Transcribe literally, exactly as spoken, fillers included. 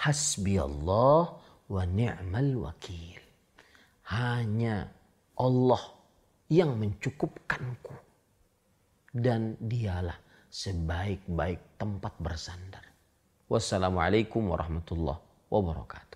Hasbiyallah wa ni'mal wakil. Hanya Allah yang mencukupkanku. Dan dialah sebaik-baik tempat bersandar. Wassalamualaikum warahmatullahi wabarakatuh.